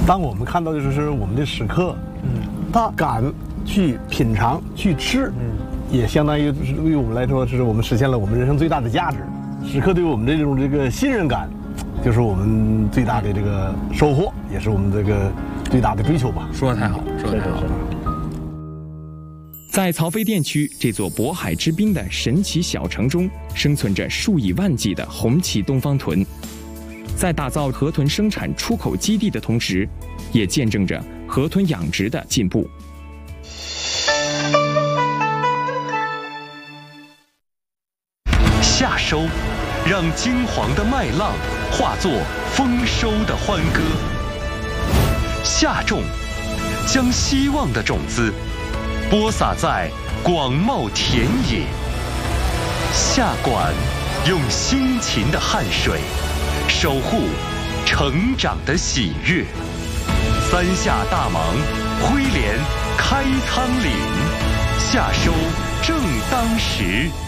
当我们看到就是我们的食客，他敢去品尝、去吃，也相当于对于我们来说，是我们实现了我们人生最大的价值。食客对我们的这个信任感，就是我们最大的这个收获，也是我们这个最大的追求吧。 说得太好，说得太好了。 在曹妃甸区这座渤海之滨的神奇小城中，生存着数以万计的红鳍东方豚。在打造河豚生产出口基地的同时，也见证着河豚养殖的进步。 夏收，让金黄的麦浪化作丰收的欢歌；夏种，将希望的种子播撒在广袤田野；夏管，用辛勤的汗水守护成长的喜悦。三夏大忙，挥镰开仓廪，夏收正当时。